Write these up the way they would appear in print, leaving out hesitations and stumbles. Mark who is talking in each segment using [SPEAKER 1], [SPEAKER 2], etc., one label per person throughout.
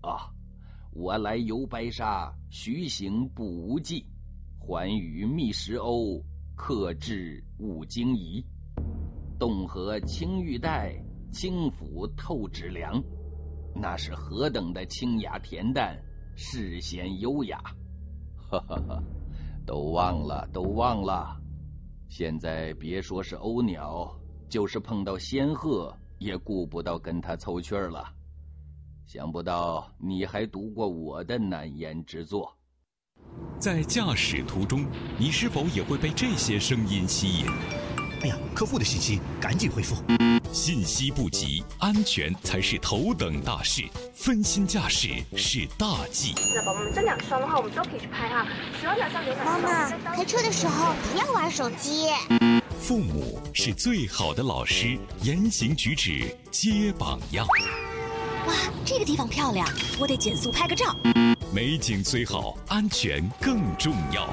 [SPEAKER 1] 啊，我来游白沙，徐行不无忌，还与密石鸥，客至勿惊疑。洞河青玉带，轻抚透指梁，那是何等的清雅恬淡，世闲优雅。哈哈哈，都忘了，都忘了。现在别说是鸥鸟，就是碰到仙鹤，也顾不到跟他凑趣儿了。想不到你还读过我的难言之作。
[SPEAKER 2] 在驾驶途中，你是否也会被这些声音吸引？
[SPEAKER 3] 哎呀，客户的信息赶紧回复。
[SPEAKER 2] 信息不急，安全才是头等大事，分心驾驶是大忌。
[SPEAKER 4] 那宝宝们这两双的话，我们都可以去拍哈。喜欢哪双有哪双。
[SPEAKER 5] 妈妈，开车的时候不要玩手机。
[SPEAKER 2] 父母是最好的老师，言行举止皆榜样。
[SPEAKER 6] 哇，这个地方漂亮，我得减速拍个照。
[SPEAKER 2] 美景虽好，安全更重要。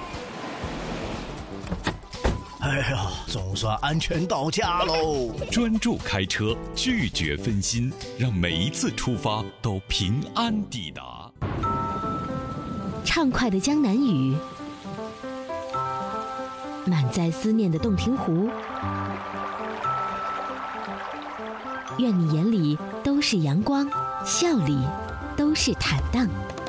[SPEAKER 3] 哎呀，总算安全到家喽！
[SPEAKER 2] 专注开车，拒绝分心，让每一次出发都平安抵达。
[SPEAKER 7] 畅快的江南雨，满载思念的洞庭湖。愿你眼里都是阳光，笑里都是坦荡。